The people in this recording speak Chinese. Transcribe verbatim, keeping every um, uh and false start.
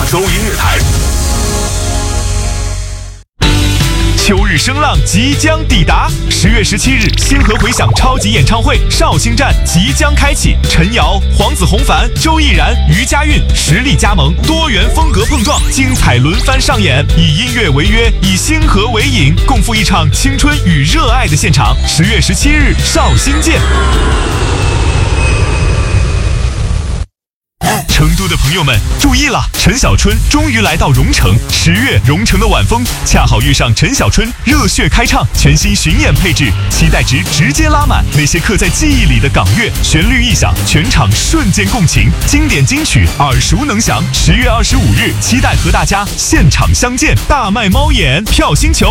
州音乐台。秋日声浪即将抵达，十月十七日，星河回响超级演唱会绍兴站即将开启，陈瑶、黄子弘凡、周逸然、于佳韵实力加盟，多元风格碰撞，精彩轮番上演，以音乐为约，以星河为引，共赴一场青春与热爱的现场。十月十七日，绍兴见。成都的朋友们注意了，陈小春终于来到蓉城。十月，蓉城的晚风恰好遇上陈小春热血开唱，全新巡演配置，期待值直接拉满。那些刻在记忆里的港乐，旋律一响，全场瞬间共情，经典金曲耳熟能详。十月二十五日，期待和大家现场相见，大卖猫眼，票星球。